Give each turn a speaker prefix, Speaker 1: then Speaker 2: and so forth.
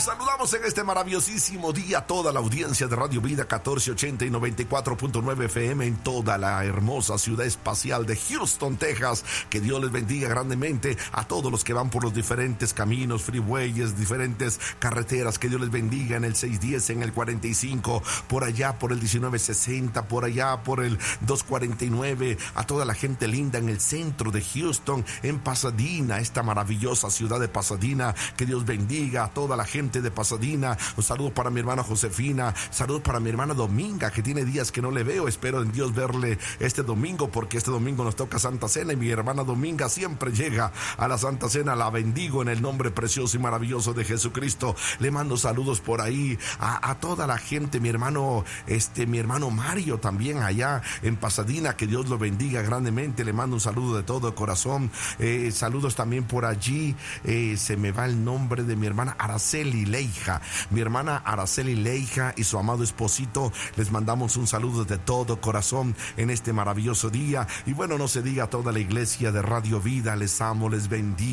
Speaker 1: Saludamos en este maravillosísimo día a toda la audiencia de Radio Vida 1480 y 94.9 FM en toda la hermosa ciudad espacial de Houston, Texas. Que Dios les bendiga grandemente a todos los que van por los diferentes caminos, freeways, diferentes carreteras. Que Dios les bendiga en el 610, en el 45, por allá por el 1960, por allá por el 249. A toda la gente linda en el centro de Houston, en Pasadena, esta maravillosa ciudad de Pasadena. Que Dios bendiga a toda la gente de Pasadena. Un saludo para mi hermana Josefina, saludos para mi hermana Dominga, que tiene días que no le veo. Espero en Dios verle este domingo, porque este domingo nos toca Santa Cena y mi hermana Dominga siempre llega a la Santa Cena. La bendigo en el nombre precioso y maravilloso de Jesucristo. Le mando saludos por ahí a toda la gente, mi hermano Mario también allá en Pasadena, que Dios lo bendiga grandemente. Le mando un saludo de todo corazón. Saludos también por allí, se me va el nombre de mi hermana Araceli Leija, mi hermana Araceli Leija y su amado esposito. Les mandamos un saludo de todo corazón en este maravilloso día. Y bueno, no se diga a toda la iglesia de Radio Vida, les amo, les bendigo.